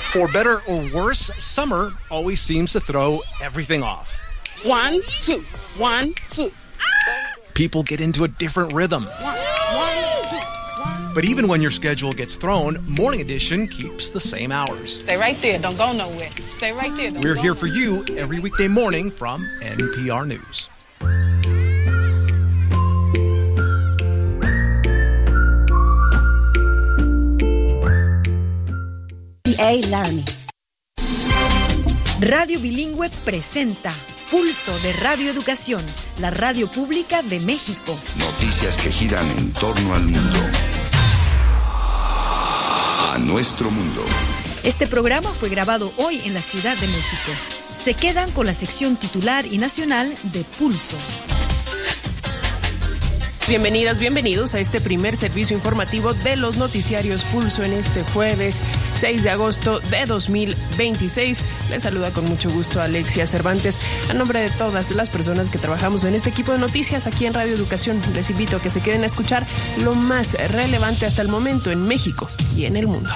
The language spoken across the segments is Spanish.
For better or worse, summer always seems to throw everything off. 1, 2, 1, 2. People get into a different rhythm. 1, 2, 1. But even when your schedule gets thrown, Morning Edition keeps the same hours. Stay right there. Don't go nowhere. Stay right there. We're here for you every weekday morning from NPR News. Learning. Radio Bilingüe presenta Pulso de Radio Educación, la radio pública de México. Noticias que giran en torno al mundo. A nuestro mundo. Este programa fue grabado hoy en la Ciudad de México. Se quedan con la sección titular y nacional de Pulso. Bienvenidas, bienvenidos a este primer servicio informativo de los noticiarios Pulso en este jueves 6 de agosto de 2026. Les saluda con mucho gusto Alexia Cervantes. A nombre de todas las personas que trabajamos en este equipo de noticias aquí en Radio Educación, les invito a que se queden a escuchar lo más relevante hasta el momento en México y en el mundo.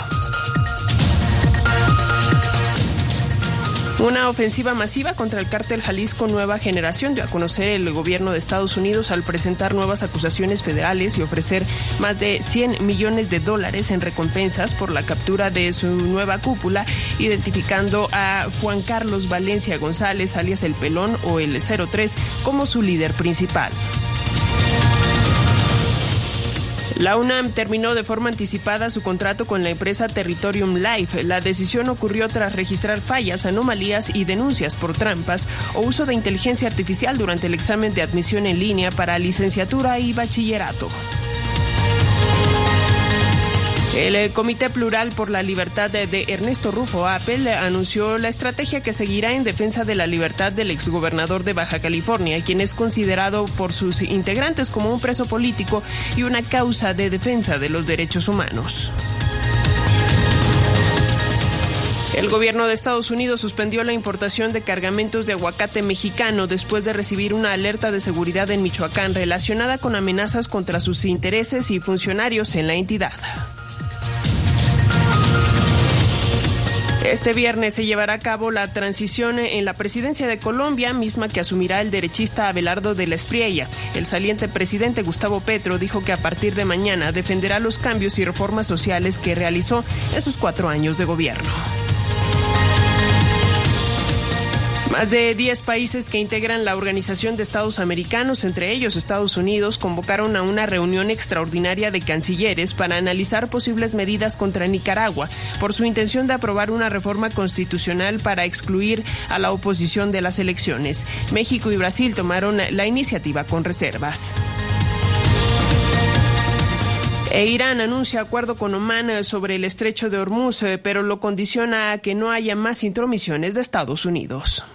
Una ofensiva masiva contra el cártel Jalisco Nueva Generación dio a conocer el gobierno de Estados Unidos al presentar nuevas acusaciones federales y ofrecer más de $100 millones en recompensas por la captura de su nueva cúpula, identificando a Juan Carlos Valencia González, alias El Pelón o el 03, como su líder principal. La UNAM terminó de forma anticipada su contrato con la empresa Territorium Life. La decisión ocurrió tras registrar fallas, anomalías y denuncias por trampas o uso de inteligencia artificial durante el examen de admisión en línea para licenciatura y bachillerato. El Comité Plural por la Libertad de Ernesto Rufo Apple anunció la estrategia que seguirá en defensa de la libertad del exgobernador de Baja California, quien es considerado por sus integrantes como un preso político y una causa de defensa de los derechos humanos. El gobierno de Estados Unidos suspendió la importación de cargamentos de aguacate mexicano después de recibir una alerta de seguridad en Michoacán relacionada con amenazas contra sus intereses y funcionarios en la entidad. Este viernes se llevará a cabo la transición en la presidencia de Colombia, misma que asumirá el derechista Abelardo de la Espriella. El saliente presidente Gustavo Petro dijo que a partir de mañana defenderá los cambios y reformas sociales que realizó en sus 4 años de gobierno. Más de 10 países que integran la Organización de Estados Americanos, entre ellos Estados Unidos, convocaron a una reunión extraordinaria de cancilleres para analizar posibles medidas contra Nicaragua por su intención de aprobar una reforma constitucional para excluir a la oposición de las elecciones. México y Brasil tomaron la iniciativa con reservas. Irán anuncia acuerdo con Omán sobre el estrecho de Hormuz, pero lo condiciona a que no haya más intromisiones de Estados Unidos.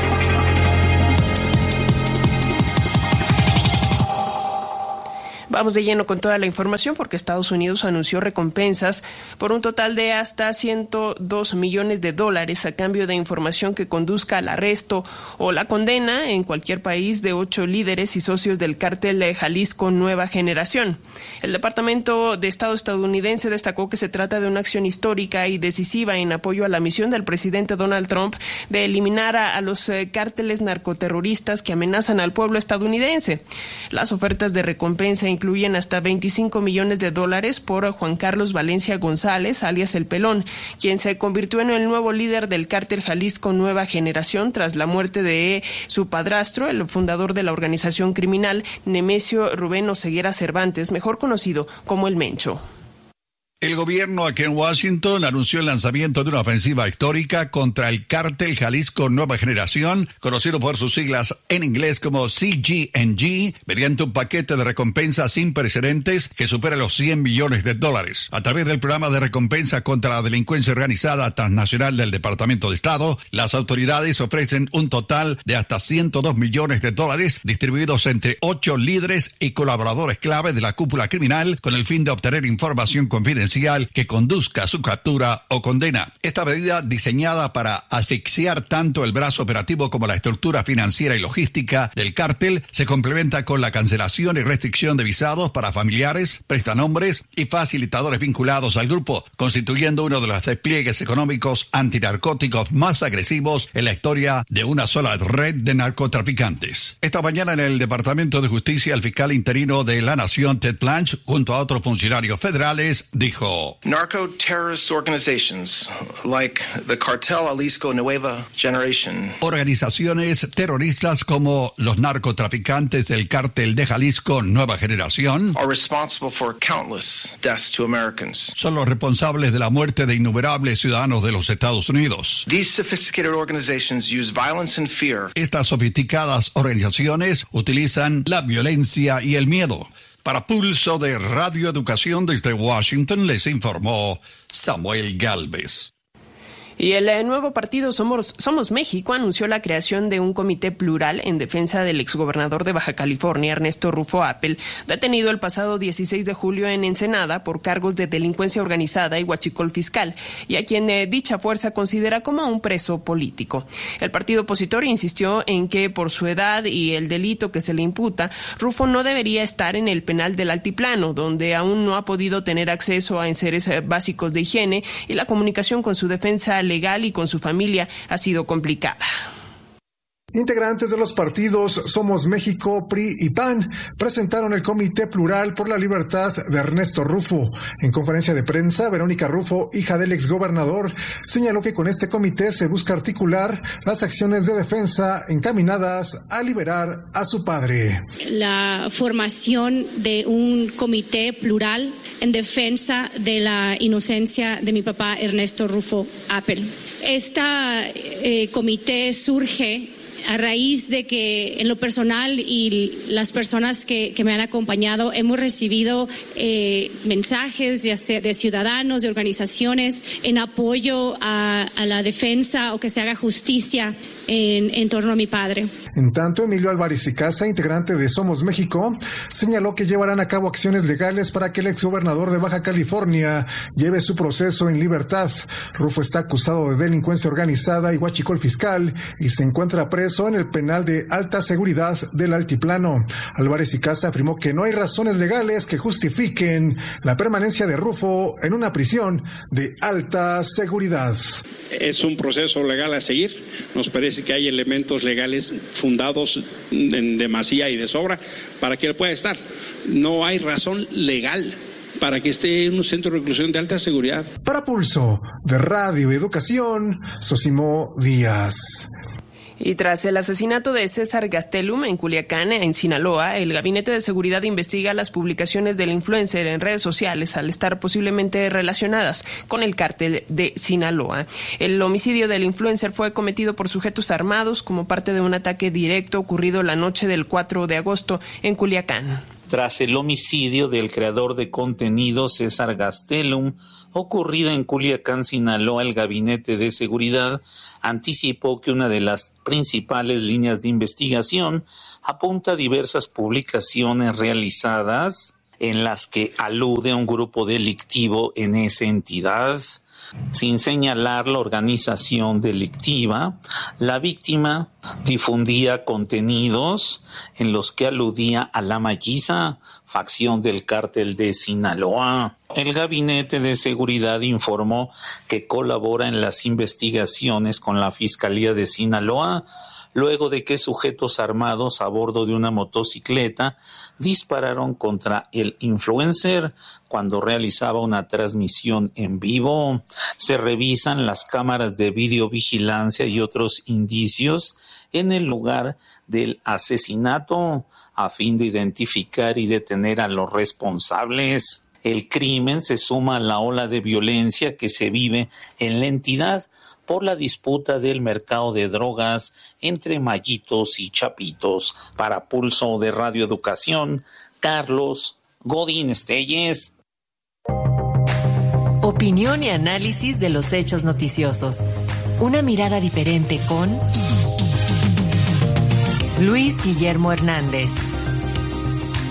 Vamos de lleno con toda la información porque Estados Unidos anunció recompensas por un total de hasta $102 millones a cambio de información que conduzca al arresto o la condena en cualquier país de 8 líderes y socios del cártel Jalisco Nueva Generación. El Departamento de Estado estadounidense destacó que se trata de una acción histórica y decisiva en apoyo a la misión del presidente Donald Trump de eliminar a los cárteles narcoterroristas que amenazan al pueblo estadounidense. Las ofertas de recompensa incluyen hasta $25 millones por Juan Carlos Valencia González, alias El Pelón, quien se convirtió en el nuevo líder del cártel Jalisco Nueva Generación tras la muerte de su padrastro, el fundador de la organización criminal, Nemesio Rubén Oseguera Cervantes, mejor conocido como El Mencho. El gobierno aquí en Washington anunció el lanzamiento de una ofensiva histórica contra el cártel Jalisco Nueva Generación, conocido por sus siglas en inglés como CGNG, mediante un paquete de recompensas sin precedentes que supera los $100 millones. A través del programa de recompensa contra la delincuencia organizada transnacional del Departamento de Estado, las autoridades ofrecen un total de hasta $102 millones distribuidos entre 8 líderes y colaboradores clave de la cúpula criminal con el fin de obtener información confidencial judicial que conduzca a su captura o condena. Esta medida, diseñada para asfixiar tanto el brazo operativo como la estructura financiera y logística del cártel, se complementa con la cancelación y restricción de visados para familiares, prestanombres y facilitadores vinculados al grupo, constituyendo uno de los despliegues económicos antinarcóticos más agresivos en la historia de una sola red de narcotraficantes. Esta mañana en el Departamento de Justicia, el fiscal interino de la Nación, Ted Blanch, junto a otros funcionarios federales, dijo: Narco-terrorist organizations like the Cartel Jalisco Nueva Generation. Organizaciones terroristas como los narcotraficantes del Cártel de Jalisco Nueva Generación are responsible for countless deaths to Americans. Son los responsables de la muerte de innumerables ciudadanos de los Estados Unidos. These sophisticated organizations use violence and fear. Estas sofisticadas organizaciones utilizan la violencia y el miedo. Para Pulso de Radio Educación desde Washington les informó Samuel Galvez. Y el nuevo partido Somos México anunció la creación de un comité plural en defensa del exgobernador de Baja California, Ernesto Rufo Appel, detenido el pasado 16 de julio en Ensenada por cargos de delincuencia organizada y huachicol fiscal, y a quien dicha fuerza considera como un preso político. El partido opositor insistió en que por su edad y el delito que se le imputa, Rufo no debería estar en el penal del Altiplano, donde aún no ha podido tener acceso a enseres básicos de higiene, y la comunicación con su defensa legal y con su familia ha sido complicada. Integrantes de los partidos Somos México, PRI y PAN presentaron el Comité Plural por la Libertad de Ernesto Rufo. En conferencia de prensa, Verónica Rufo, hija del exgobernador, señaló que con este comité se busca articular las acciones de defensa encaminadas a liberar a su padre. La formación de un comité plural en defensa de la inocencia de mi papá Ernesto Rufo Appel. Este comité surge a raíz de que en lo personal y las personas que me han acompañado hemos recibido mensajes de ciudadanos, de organizaciones en apoyo a la defensa o que se haga justicia en torno a mi padre. En tanto, Emilio Álvarez y Casa, integrante de Somos México, señaló que llevarán a cabo acciones legales para que el exgobernador de Baja California lleve su proceso en libertad. Rufo está acusado de delincuencia organizada y huachicol fiscal y se encuentra preso en el penal de alta seguridad del Altiplano. Álvarez y Casa afirmó que no hay razones legales que justifiquen la permanencia de Rufo en una prisión de alta seguridad. Es un proceso legal a seguir. Nos parece que hay elementos legales fundados en demasía y de sobra para que él pueda estar. No hay razón legal para que esté en un centro de reclusión de alta seguridad. Para Pulso de Radio Educación, Sosimo Díaz. Y tras el asesinato de César Gastelum en Culiacán, en Sinaloa, el Gabinete de Seguridad investiga las publicaciones del influencer en redes sociales al estar posiblemente relacionadas con el cártel de Sinaloa. El homicidio del influencer fue cometido por sujetos armados como parte de un ataque directo ocurrido la noche del 4 de agosto en Culiacán. Tras el homicidio del creador de contenido César Gastelum, ocurrido en Culiacán, Sinaloa, el Gabinete de Seguridad anticipó que una de las principales líneas de investigación apunta a diversas publicaciones realizadas en las que alude a un grupo delictivo en esa entidad. Sin señalar la organización delictiva, la víctima difundía contenidos en los que aludía a la Malliza, facción del cártel de Sinaloa. El Gabinete de Seguridad informó que colabora en las investigaciones con la Fiscalía de Sinaloa, luego de que sujetos armados a bordo de una motocicleta dispararon contra el influencer cuando realizaba una transmisión en vivo. Se revisan las cámaras de videovigilancia y otros indicios en el lugar del asesinato a fin de identificar y detener a los responsables. El crimen se suma a la ola de violencia que se vive en la entidad por la disputa del mercado de drogas entre Mallitos y Chapitos. Para Pulso de Radio Educación, Carlos Godín Estelles. Opinión y análisis de los hechos noticiosos. Una mirada diferente con Luis Guillermo Hernández.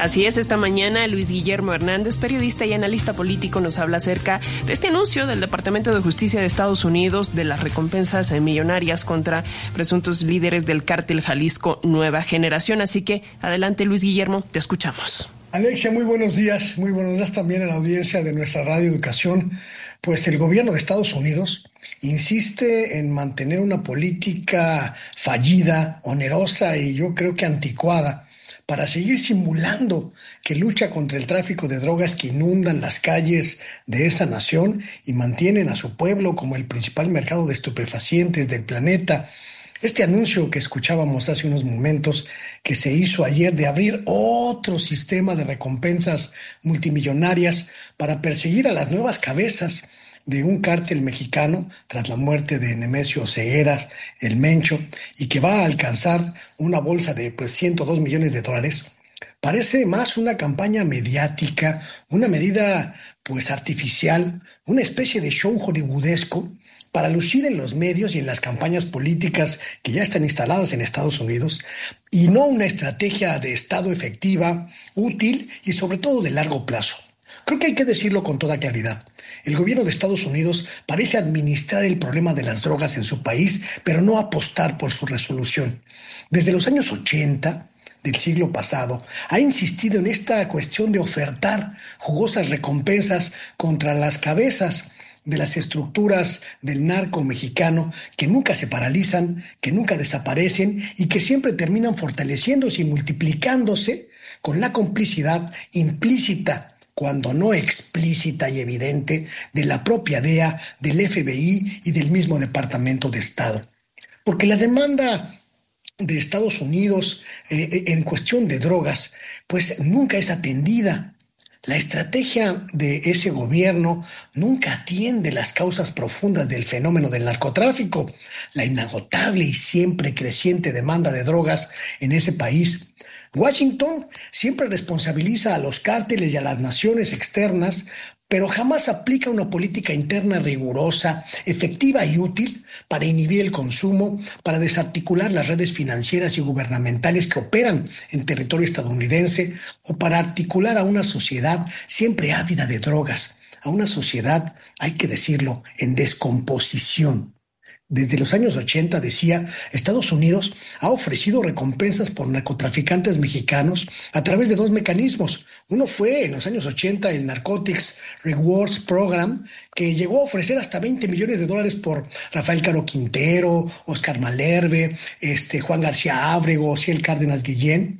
Así es, esta mañana Luis Guillermo Hernández, periodista y analista político, nos habla acerca de este anuncio del Departamento de Justicia de Estados Unidos de las recompensas millonarias contra presuntos líderes del cártel Jalisco Nueva Generación. Así que adelante, Luis Guillermo, te escuchamos. Alexia, muy buenos días también a la audiencia de nuestra Radio Educación. Pues el gobierno de Estados Unidos insiste en mantener una política fallida, onerosa y yo creo que anticuada para seguir simulando que lucha contra el tráfico de drogas que inundan las calles de esa nación y mantienen a su pueblo como el principal mercado de estupefacientes del planeta. Este anuncio que escuchábamos hace unos momentos, que se hizo ayer de abrir otro sistema de recompensas multimillonarias para perseguir a las nuevas cabezas de un cártel mexicano tras la muerte de Nemesio Cegueras, el Mencho, y que va a alcanzar una bolsa de $102 millones, parece más una campaña mediática, una medida artificial, una especie de show hollywoodesco para lucir en los medios y en las campañas políticas que ya están instaladas en Estados Unidos, y no una estrategia de Estado efectiva, útil y sobre todo de largo plazo. Creo que hay que decirlo con toda claridad. El gobierno de Estados Unidos parece administrar el problema de las drogas en su país, pero no apostar por su resolución. Desde los años 80 del siglo pasado, ha insistido en esta cuestión de ofertar jugosas recompensas contra las cabezas de las estructuras del narco mexicano que nunca se paralizan, que nunca desaparecen y que siempre terminan fortaleciéndose y multiplicándose con la complicidad implícita, cuando no explícita y evidente, de la propia DEA, del FBI y del mismo Departamento de Estado. Porque la demanda de Estados Unidos en cuestión de drogas, pues nunca es atendida. La estrategia de ese gobierno nunca atiende las causas profundas del fenómeno del narcotráfico, la inagotable y siempre creciente demanda de drogas en ese país. Washington siempre responsabiliza a los cárteles y a las naciones externas, pero jamás aplica una política interna rigurosa, efectiva y útil para inhibir el consumo, para desarticular las redes financieras y gubernamentales que operan en territorio estadounidense o para articular a una sociedad siempre ávida de drogas, a una sociedad, hay que decirlo, en descomposición. Desde los años 80, decía, Estados Unidos ha ofrecido recompensas por narcotraficantes mexicanos a través de dos mecanismos. Uno fue en los años 80 el Narcotics Rewards Program, que llegó a ofrecer hasta $20 millones por Rafael Caro Quintero, Oscar Malherbe, Juan García Ábrego, Ciel Cárdenas Guillén,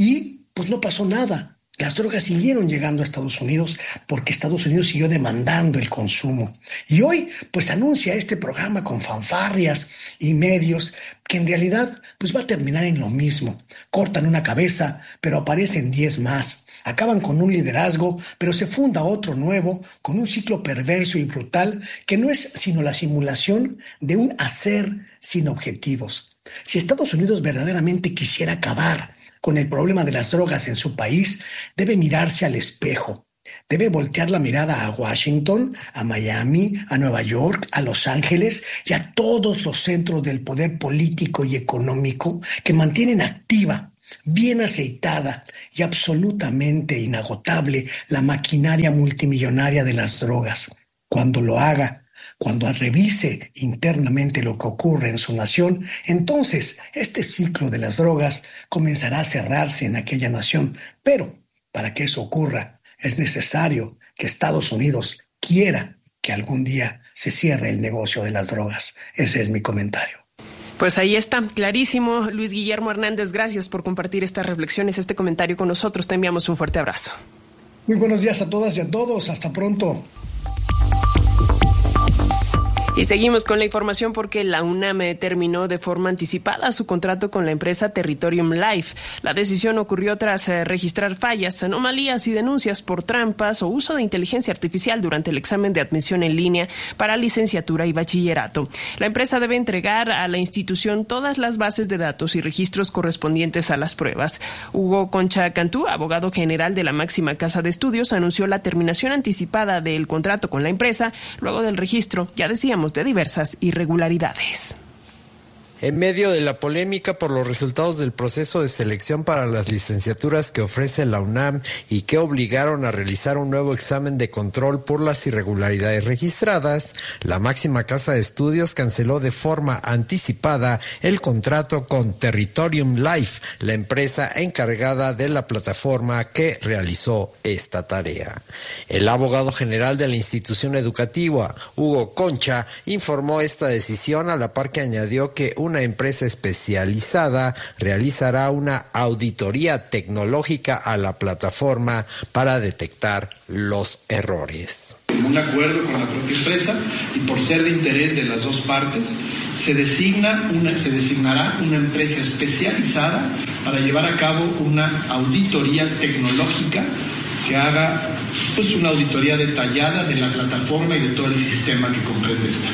y pues no pasó nada. Las drogas siguieron llegando a Estados Unidos porque Estados Unidos siguió demandando el consumo. Y hoy, pues anuncia este programa con fanfarrias y medios que en realidad pues va a terminar en lo mismo. Cortan una cabeza, pero aparecen 10 más. Acaban con un liderazgo, pero se funda otro nuevo, con un ciclo perverso y brutal que no es sino la simulación de un hacer sin objetivos. Si Estados Unidos verdaderamente quisiera acabar con el problema de las drogas en su país, debe mirarse al espejo. Debe voltear la mirada a Washington, a Miami, a Nueva York, a Los Ángeles y a todos los centros del poder político y económico que mantienen activa, bien aceitada y absolutamente inagotable la maquinaria multimillonaria de las drogas. Cuando lo haga, cuando revise internamente lo que ocurre en su nación, entonces este ciclo de las drogas comenzará a cerrarse en aquella nación. Pero para que eso ocurra, es necesario que Estados Unidos quiera que algún día se cierre el negocio de las drogas. Ese es mi comentario. Pues ahí está, clarísimo. Luis Guillermo Hernández, gracias por compartir estas reflexiones, este comentario con nosotros. Te enviamos un fuerte abrazo. Muy buenos días a todas y a todos. Hasta pronto. Y seguimos con la información porque la UNAM terminó de forma anticipada su contrato con la empresa Territorium Life. La decisión ocurrió tras registrar fallas, anomalías y denuncias por trampas o uso de inteligencia artificial durante el examen de admisión en línea para licenciatura y bachillerato. La empresa debe entregar a la institución todas las bases de datos y registros correspondientes a las pruebas. Hugo Concha Cantú, abogado general de la máxima casa de estudios, anunció la terminación anticipada del contrato con la empresa luego del registro, ya decíamos, de diversas irregularidades. En medio de la polémica por los resultados del proceso de selección para las licenciaturas que ofrece la UNAM y que obligaron a realizar un nuevo examen de control por las irregularidades registradas, la máxima casa de estudios canceló de forma anticipada el contrato con Territorium Life, la empresa encargada de la plataforma que realizó esta tarea. El abogado general de la institución educativa, Hugo Concha, informó esta decisión a la par que añadió que una empresa especializada realizará una auditoría tecnológica a la plataforma para detectar los errores. Un acuerdo con la propia empresa y por ser de interés de las dos partes, se designará una empresa especializada para llevar a cabo una auditoría tecnológica que haga una auditoría detallada de la plataforma y de todo el sistema que comprende esta.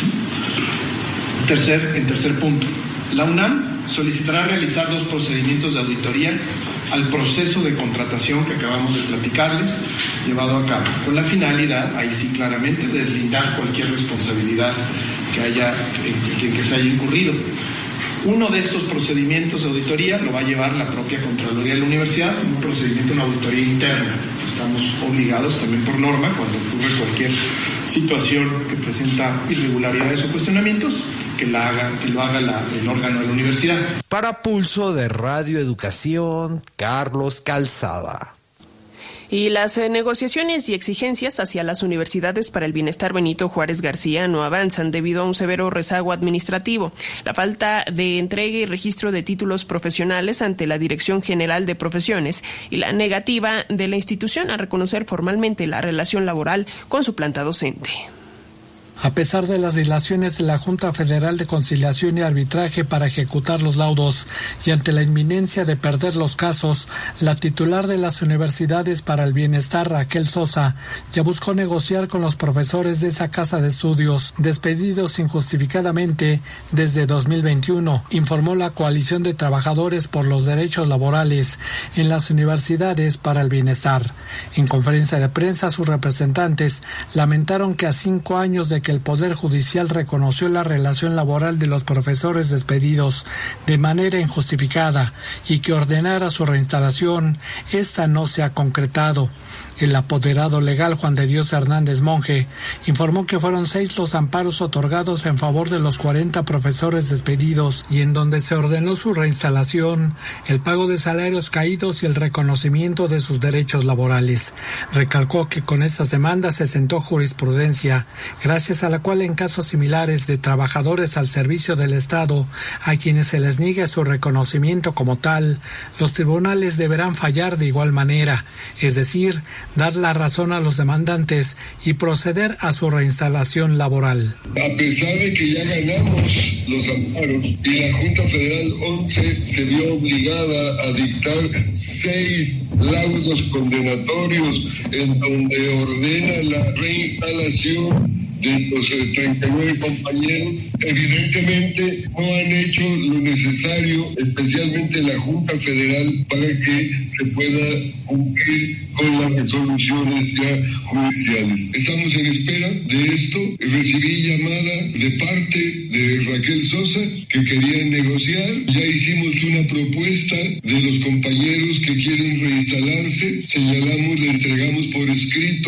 En tercer punto, la UNAM solicitará realizar 2 procedimientos de auditoría al proceso de contratación que acabamos de platicarles, llevado a cabo, con la finalidad, ahí sí claramente, de deslindar cualquier responsabilidad que haya en que se haya incurrido. Uno de estos procedimientos de auditoría lo va a llevar la propia Contraloría de la Universidad, un procedimiento, una auditoría interna. Estamos obligados también por norma, cuando ocurre cualquier situación que presenta irregularidades o cuestionamientos, que lo haga el órgano de la universidad. Para Pulso de Radio Educación, Carlos Calzada. Y las negociaciones y exigencias hacia las universidades para el bienestar Benito Juárez García no avanzan debido a un severo rezago administrativo, la falta de entrega y registro de títulos profesionales ante la Dirección General de Profesiones y la negativa de la institución a reconocer formalmente la relación laboral con su planta docente. A pesar de las dilaciones de la Junta Federal de Conciliación y Arbitraje para ejecutar los laudos y ante la inminencia de perder los casos, la titular de las Universidades para el Bienestar, Raquel Sosa, ya buscó negociar con los profesores de esa casa de estudios, despedidos injustificadamente desde 2021, informó la Coalición de Trabajadores por los Derechos Laborales en las Universidades para el Bienestar. En conferencia de prensa, sus representantes lamentaron que a 5 años de que el Poder Judicial reconoció la relación laboral de los profesores despedidos de manera injustificada y que ordenara su reinstalación, esta no se ha concretado. El apoderado legal Juan de Dios Hernández Monje informó que fueron 6 los amparos otorgados en favor de los 40 profesores despedidos y en donde se ordenó su reinstalación, el pago de salarios caídos y el reconocimiento de sus derechos laborales. Recalcó que con estas demandas se sentó jurisprudencia, gracias a la cual en casos similares de trabajadores al servicio del Estado, a quienes se les niegue su reconocimiento como tal, los tribunales deberán fallar de igual manera, es decir, dar la razón a los demandantes y proceder a su reinstalación laboral. A pesar de que ya ganamos los amparos y la Junta Federal 11 se vio obligada a dictar 6 laudos condenatorios en donde ordena la reinstalación de los 39 compañeros, evidentemente no han hecho lo necesario, especialmente la Junta Federal, para que se pueda cumplir con las resoluciones ya judiciales. Estamos en espera de esto. Recibí llamada de parte de Raquel Sosa que querían negociar. Ya hicimos una propuesta de los compañeros que quieren reinstalarse. Señalamos, le entregamos por escrito